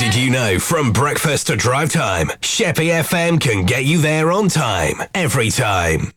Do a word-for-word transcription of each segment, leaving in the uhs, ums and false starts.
Did you know from breakfast to drive time, Sheppey F M can get you there on time, every time.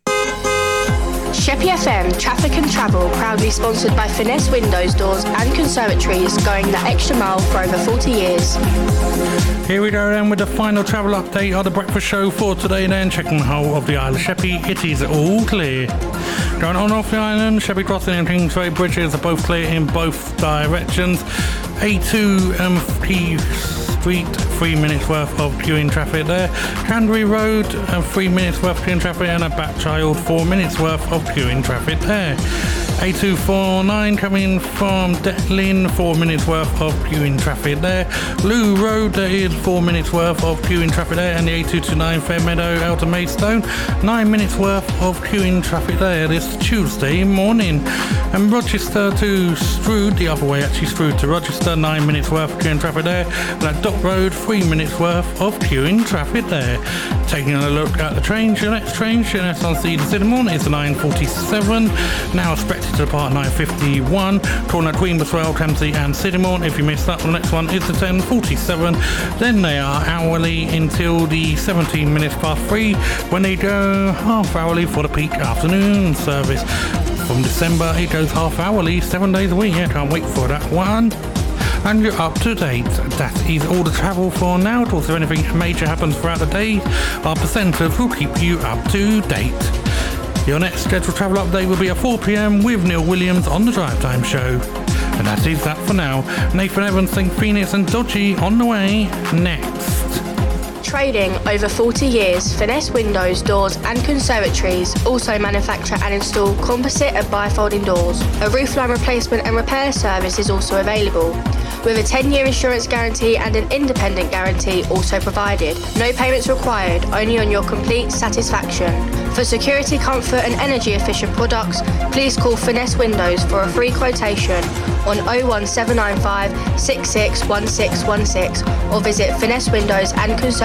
Sheppey F M Traffic and Travel, proudly sponsored by Finesse Windows, Doors and Conservatories, going the extra mile for over forty years. Here we go then with the final travel update of the breakfast show for today then, checking the whole of the Isle of Sheppey. It is all clear. Going on off the island, Sheppey Crossing and Kingsway bridges are both clear in both directions. A two um, P Street, three minutes worth of queuing traffic there. Canterbury Road, uh, three minutes worth of queuing traffic, and a Backchild, four minutes worth of queuing traffic there. A two forty-nine coming from Detlin, four minutes worth of queuing traffic there. Loo Road, there is four minutes worth of queuing traffic there, and the A two twenty-nine Fairmeadow out to Maidstone, nine minutes worth of queuing traffic there this Tuesday morning. And Rochester to Strood, the other way actually, Strood to Rochester, nine minutes worth of queuing traffic there. And at Dock Road, three minutes worth of queuing traffic there. Taking a look at the trains, your next train, Sheerness on Sea to Sydenham is the nine forty-seven, now expected to depart nine fifty-one, calling at Queen Boswell, Kempsey and Sydenham. If you missed that, the next one is the ten forty-seven. Then they are hourly until the seventeen minutes past three, when they go half hourly for the peak afternoon service. From December, it goes half hourly, seven days a week. Yeah, can't wait for that one. And you're up to date. That is all the travel for now. Of course, if anything major happens throughout the day, our presenters will keep you up to date. Your next scheduled travel update will be at four p.m. with Neil Williams on the Drive Time Show. And that is that for now. Nathan Evans, Saint Phoenix and Dodgy on the way next. Trading over forty years, Finesse Windows, Doors and Conservatories also manufacture and install composite and bifolding doors. A roofline replacement and repair service is also available, with a ten-year insurance guarantee and an independent guarantee also provided. No payments required, only on your complete satisfaction. For security, comfort and energy efficient products, please call Finesse Windows for a free quotation on oh one seven nine five, six six one six one six or visit Finesse Windows and Conservatories